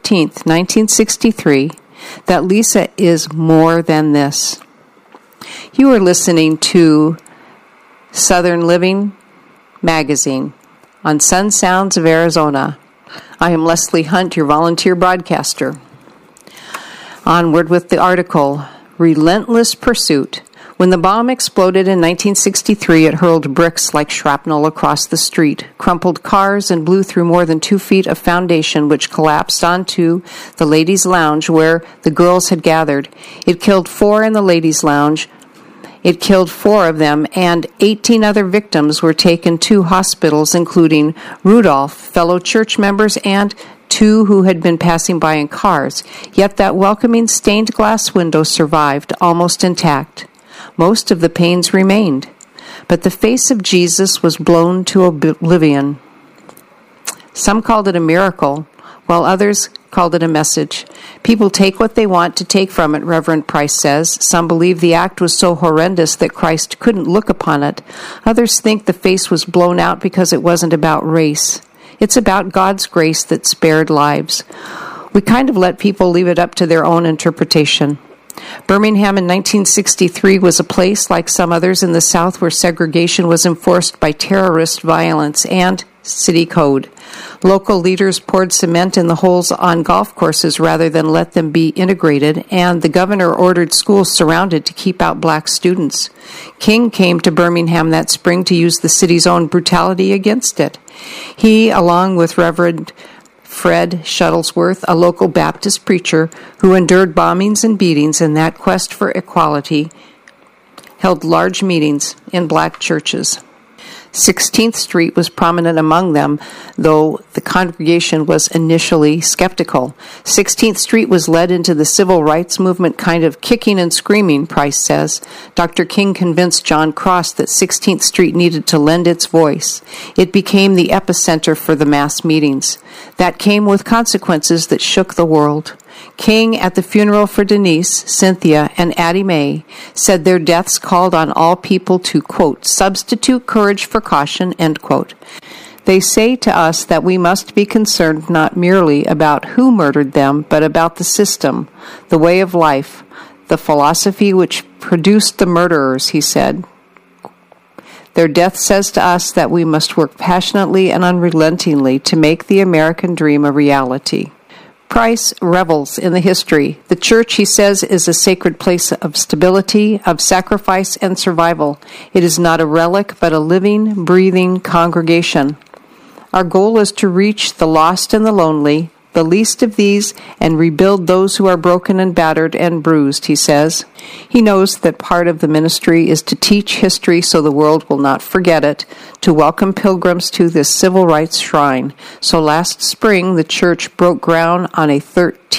15th, 1963, that Lisa is more than this. You are listening to Southern Living Magazine on Sun Sounds of Arizona. I am Leslie Hunt, your volunteer broadcaster. Onward with the article, Relentless Pursuit. When the bomb exploded in 1963, it hurled bricks like shrapnel across the street, crumpled cars, and blew through more than 2 feet of foundation, which collapsed onto the ladies' lounge where the girls had gathered. It killed 4 in the ladies' lounge. It killed 4 of them, and 18 other victims were taken to hospitals, including Rudolph, fellow church members, and 2 who had been passing by in cars. Yet that welcoming stained glass window survived, almost intact. Most of the panes remained, but the face of Jesus was blown to oblivion. Some called it a miracle, while others called it a message. People take what they want to take from it, Reverend Price says. Some believe the act was so horrendous that Christ couldn't look upon it. Others think the face was blown out because it wasn't about race. It's about God's grace that spared lives. We kind of let people leave it up to their own interpretation. Birmingham in 1963 was a place, like some others in the South, where segregation was enforced by terrorist violence and city code. Local leaders poured cement in the holes on golf courses rather than let them be integrated, and the governor ordered schools surrounded to keep out black students. King came to Birmingham that spring to use the city's own brutality against it. He, along with Reverend Fred Shuttlesworth, a local Baptist preacher who endured bombings and beatings in that quest for equality, held large meetings in black churches. 16th Street was prominent among them, though the congregation was initially skeptical. 16th Street was led into the civil rights movement kind of kicking and screaming, Price says. Dr. King convinced John Cross that 16th Street needed to lend its voice. It became the epicenter for the mass meetings. That came with consequences that shook the world. King, at the funeral for Denise, Cynthia, and Addie Mae, said their deaths called on all people to, quote, substitute courage for caution, end quote. They say to us that we must be concerned not merely about who murdered them, but about the system, the way of life, the philosophy which produced the murderers, he said. Their death says to us that we must work passionately and unrelentingly to make the American dream a reality. Price revels in the history. The church, he says, is a sacred place of stability, of sacrifice, and survival. It is not a relic, but a living, breathing congregation. Our goal is to reach the lost and the lonely, the least of these, and rebuild those who are broken and battered and bruised, he says. He knows that part of the ministry is to teach history so the world will not forget it, to welcome pilgrims to this civil rights shrine. So last spring, the church broke ground on a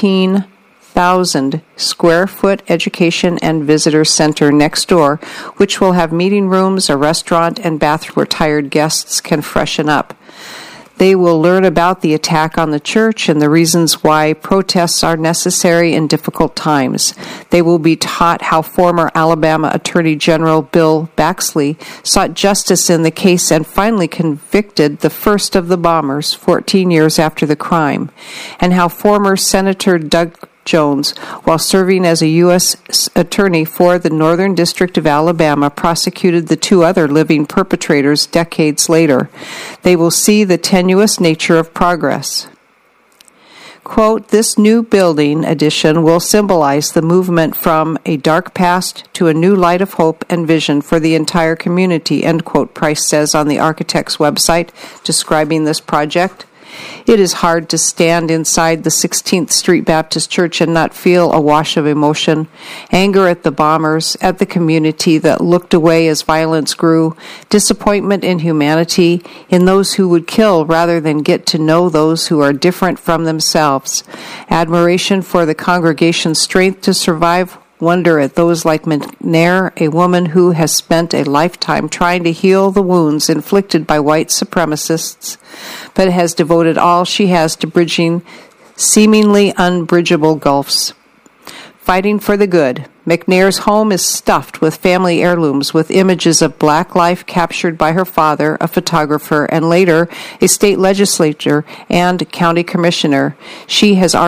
13,000 square foot education and visitor center next door, which will have meeting rooms, a restaurant, and bathroom where tired guests can freshen up. They will learn about the attack on the church and the reasons why protests are necessary in difficult times. They will be taught how former Alabama Attorney General Bill Baxley sought justice in the case and finally convicted the first of the bombers 14 years after the crime, and how former Senator Doug Jones, while serving as a U.S. attorney for the Northern District of Alabama, prosecuted the 2 other living perpetrators decades later. They will see the tenuous nature of progress. Quote, this new building addition will symbolize the movement from a dark past to a new light of hope and vision for the entire community, end quote, Price says on the architect's website describing this project. It is hard to stand inside the 16th Street Baptist Church and not feel a wash of emotion, anger at the bombers, at the community that looked away as violence grew, disappointment in humanity, in those who would kill rather than get to know those who are different from themselves, admiration for the congregation's strength to survive, wonder at those like McNair, a woman who has spent a lifetime trying to heal the wounds inflicted by white supremacists, but has devoted all she has to bridging seemingly unbridgeable gulfs. Fighting for the good. McNair's home is stuffed with family heirlooms with images of black life captured by her father, a photographer, and later a state legislator and county commissioner. She has